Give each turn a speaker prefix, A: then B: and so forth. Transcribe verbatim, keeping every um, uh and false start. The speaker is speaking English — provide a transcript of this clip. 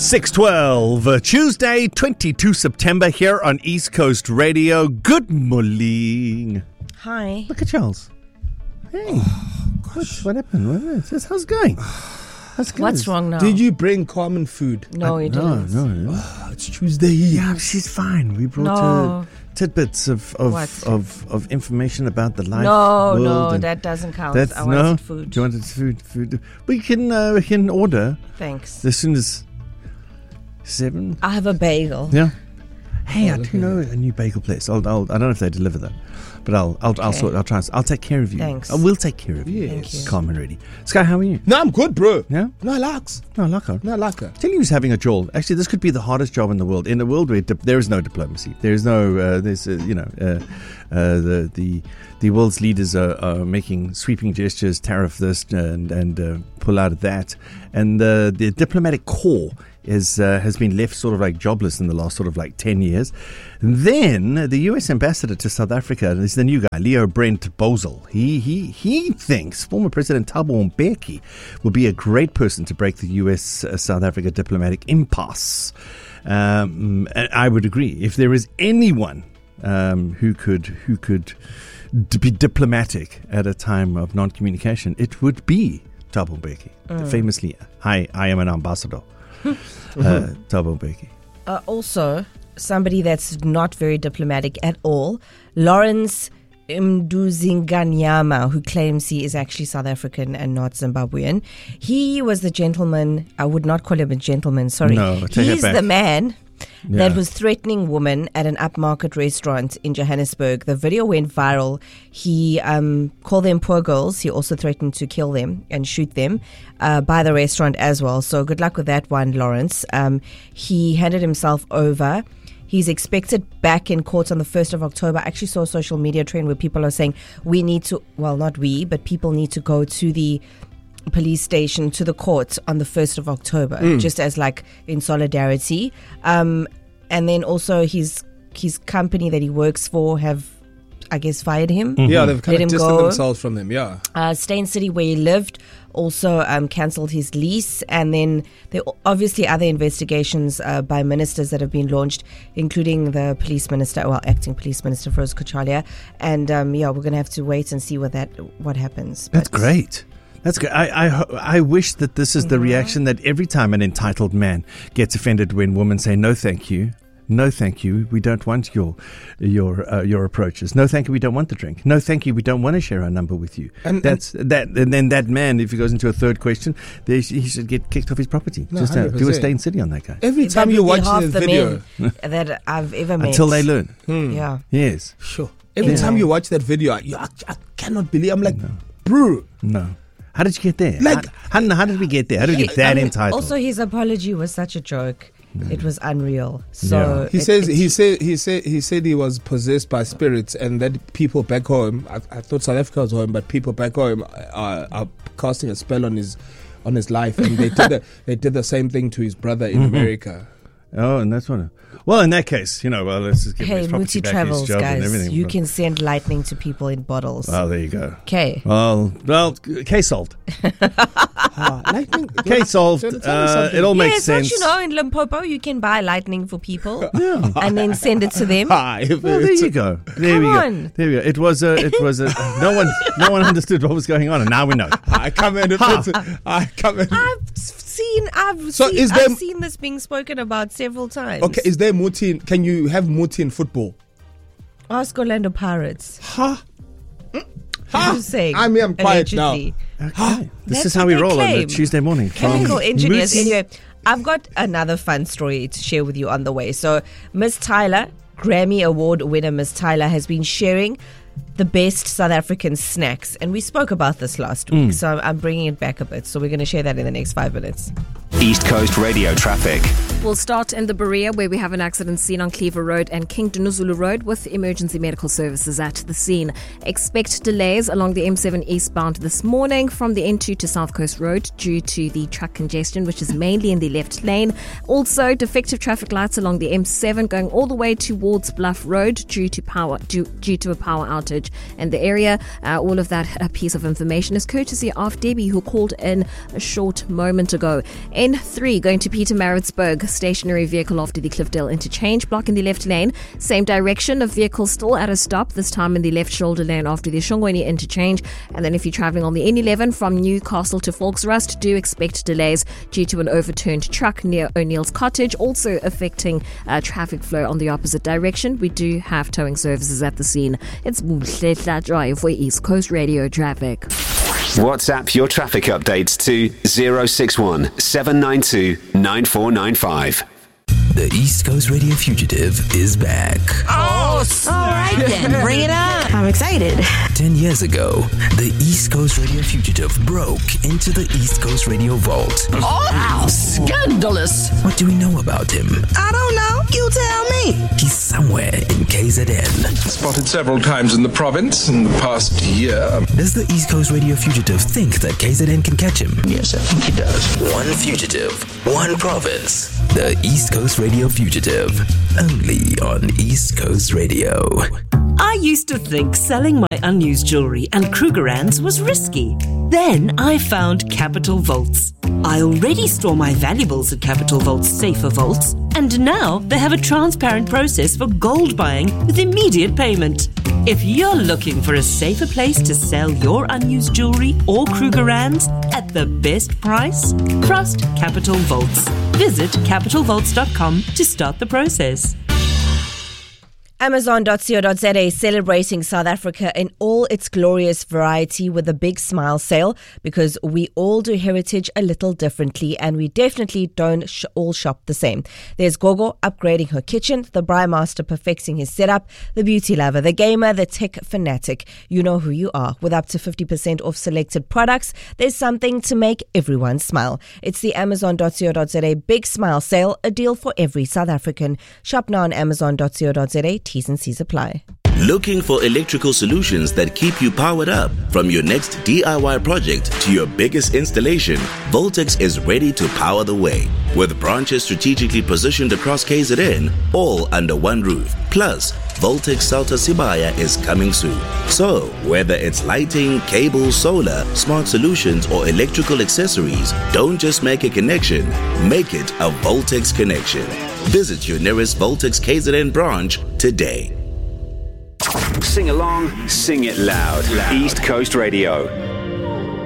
A: six twelve, uh, Tuesday, twenty-second of September here on East Coast Radio. Good morning.
B: Hi.
A: Look at Charles. Hey. Oh, gosh. What, what happened? What is, how's it going? How's it going?
B: What's wrong now?
C: Did you bring common food?
B: No,
A: I,
B: you
A: no,
B: didn't.
A: no, no.
C: Oh, it's Tuesday.
A: Yeah, she's fine. We brought
B: No.
A: her tidbits of of,
B: What?
A: of of information about the life
B: No,
A: world.
B: no,
A: and
B: that doesn't count.
A: That's
B: I
A: no.
B: wanted food.
A: Do you want it food? Food. We can uh, we can order
B: Thanks.
A: as soon as seven.
B: I have a bagel.
A: Yeah. Hey,
C: Oh,
A: I do
C: okay.
A: know a new bagel place. I'll, I'll, I don't know if they deliver that, but I'll, I'll, I'll
B: Okay.
A: sort. I'll try. I'll take care of you.
B: Thanks.
A: I will take care of you.
C: Yes.
B: Thank you.
A: Calm and ready. Sky, how are you?
C: No, I'm good, bro.
A: Yeah.
C: No, like,
A: No, like her.
C: no, like her.
A: Tell you who's having a jaw. Actually, this could be the hardest job in the world. In a world where dip- there is no diplomacy, there is no, uh, there's, uh, you know, uh, uh, the the the world's leaders are, are making sweeping gestures, tariff this and and uh, pull out of that, and uh, the diplomatic corps is uh, has been left sort of like jobless in the last sort of like ten years. Then the U S ambassador to South Africa is the new guy, Leo Brent Bosel. He he he thinks former President Thabo Mbeki will be a great person to break the U S uh, South Africa diplomatic impasse. Um, and I would agree. If there is anyone um, who could who could d- be diplomatic at a time of non-communication, it would be Thabo Mbeki.
B: Mm.
A: Famously, I I am an ambassador. uh, Thabo Mbeki.
B: Uh, also, somebody that's not very diplomatic at all, Lawrence Mduzinganyama, who claims he is actually South African and not Zimbabwean. He was the gentleman, I would not call him a gentleman, sorry.
A: No, take it
B: He's
A: back.
B: the man
A: Yeah.
B: that was threatening women at an upmarket restaurant in Johannesburg. The video went viral. He um, called them poor girls. He also threatened to kill them and shoot them uh, by the restaurant as well. So good luck with that one, Lawrence. Um, he handed himself over. He's expected back in court on the first of October. I actually saw a social media trend where people are saying we need to, well, not we, but people need to go to the police station, to the court on the first of October,
C: Mm.
B: just as like in solidarity. Um, and then also his his company that he works for have, I guess, fired him.
A: Mm.
C: Yeah, they've
B: Let
C: kind
B: him
C: of distanced
B: go.
C: themselves from them, yeah.
B: Uh, Stain City, where he lived, also um, cancelled his lease. And then there are obviously other investigations uh, by ministers that have been launched, including the police minister, well, acting police minister, Rose Kochalia. And um, yeah, we're going to have to wait and see what that what happens.
A: That's
B: But-
A: great. That's good. I, I ho- I wish that this is the reaction that every time an entitled man gets offended when women say no, thank you, no, thank you, we don't want your your uh, your approaches. No, thank you, we don't want the drink. No, thank you, we don't want to share our number with you.
C: And-
A: That's that. And then that man, if he goes into a third question, there, he should get kicked off his property.
C: No,
A: Just uh, do a
C: one hundred percent.
A: Stain City on that guy
C: Every
B: That
C: time
B: would
C: you
B: be
C: watch
B: half
C: this
B: the
C: video,
B: men that I've ever met.
A: until they learn.
C: Hmm.
B: Yeah.
A: Yes.
C: Sure. Every
B: Yeah.
C: time you watch that video, I, I, I cannot believe. I'm like, bro.
A: No. How did you get there?
C: Like-
A: how, how, how did we get there? How did we get that
B: I mean,
A: entitled?
B: Also, his apology was such a joke. It was unreal. So
A: Yeah.
C: He
B: it-
C: says
B: it-
C: he said he said he said he was possessed by spirits, and that people back home. I, I thought South Africa was home, but people back home are, are casting a spell on his on his life, and they did the, they did the same thing to his brother in
A: Mm-hmm.
C: America.
A: Oh, and that's what. Well, in that case, you know, well, let's just give him
B: Hey,
A: his property
B: Muti
A: back,
B: Travels,
A: his job and
B: guys.
A: everything.
B: You can send lightning to people in bottles.
A: Well, there you go.
B: Okay.
A: Well, well, case solved.
C: Ah, lightning.
A: Case solved.
C: Tell- tell me
A: Uh,
C: something.
A: it all makes
B: Yes,
A: sense.
B: don't you know, in Limpopo, you can buy lightning for people
A: Yeah.
B: and then send it to them.
C: Ah, if
A: Well, there
C: it's-
A: you go. There
B: Come
A: we go.
B: on.
A: There we go. It was a. It was a. No one. No one understood what was going on, and now we know.
C: I come in. If it's, I come in.
B: I've seen, I've
C: So
B: seen,
C: is
B: I've
C: there-
B: seen this being spoken about several times.
C: Okay, is there muti? in- Can you have muti in football?
B: Ask Orlando Pirates.
C: Huh?
B: I'm just saying.
C: I mean, I'm quiet now.
B: allegedly.
A: Okay. This
B: That's
A: is how
B: what
A: we
B: they
A: roll on a
B: claim.
A: Tuesday morning. from
B: Chemical engineers.
A: Moose-
B: Anyway, I've got another fun story to share with you on the way. So, Miss Tyler, Grammy Award winner Miss Tyler, has been sharing the best South African snacks. And we spoke about this last week. So, I'm bringing it back a bit. So, we're going to share that in the next five minutes.
D: East Coast Radio traffic.
E: We'll start in the Berea, where we have an accident scene on Cleaver Road and King Dinuzulu Road with emergency medical services at the scene. Expect delays along the M seven eastbound this morning from the N two to South Coast Road due to the truck congestion, which is mainly in the left lane. Also, defective traffic lights along the M seven going all the way towards Bluff Road due to power due, due to a power outage in the area. Uh, all of that uh, piece of information is courtesy of Debbie, who called in a short moment ago. N lane three going to Peter Maritzburg. Stationary vehicle after the Cliffdale interchange, blocking the left lane. Same direction of vehicles still at a stop, this time in the left shoulder lane after the Shongweni interchange. And then if you're travelling on the N eleven from Newcastle to Volksrust, do expect delays due to an overturned truck near O'Neill's Cottage, also affecting uh, traffic flow on the opposite direction. We do have towing services at the scene. It's Mhletla Drive for East Coast Radio Traffic.
D: WhatsApp your traffic updates to zero six one seven nine two nine four nine five.
F: The East Coast Radio Fugitive is back.
G: Oh, all right then. Bring it on. I'm excited.
F: Ten years ago, the East Coast Radio Fugitive broke into the East Coast Radio Vault.
G: Oh, how scandalous.
F: What do we know about him?
G: I don't know. You tell me.
F: He's somewhere in K Z N.
H: Spotted several times in the province in the past year.
F: Does the East Coast Radio Fugitive think that K Z N can catch him?
H: Yes, I think he does.
F: One fugitive, one province. The East Coast Radio Fugitive. Only on East Coast Radio.
I: I used to think selling my unused jewelry and Krugerrands was risky. Then I found Capital Vaults. I already store my valuables at Capital Vaults Safer Vaults, and now they have a transparent process for gold buying with immediate payment. If you're looking for a safer place to sell your unused jewelry or Krugerrands at the best price, trust Capital Vaults. Visit capital vaults dot com to start the process.
B: Amazon dot co dot za is celebrating South Africa in all its glorious variety with a big smile sale, because we all do heritage a little differently and we definitely don't sh- all shop the same. There's Gogo upgrading her kitchen, the Braai Master perfecting his setup, the beauty lover, the gamer, the tech fanatic. You know who you are. With up to fifty percent off selected products, there's something to make everyone smile. It's the Amazon dot co dot za Big Smile Sale, a deal for every South African. Shop now on Amazon dot co dot za. T's and C's apply.
J: Looking for electrical solutions that keep you powered up? From your next D I Y project to your biggest installation, Voltex is ready to power the way. With branches strategically positioned across K Z N, all under one roof. Plus, Voltex Salta Sibaya is coming soon. So, whether it's lighting, cable, solar, smart solutions, or electrical accessories, don't just make a connection, make it a Voltex connection. Visit your nearest Voltex K Z N branch today.
D: Sing along, sing it loud. loud. East Coast Radio.